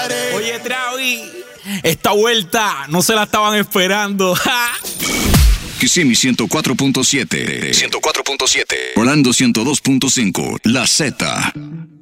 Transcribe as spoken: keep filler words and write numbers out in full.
Oye, Travi, esta vuelta no se la estaban esperando. Kissimmee ciento cuatro punto siete. ciento cuatro punto siete. Orlando ciento dos punto cinco. La Z.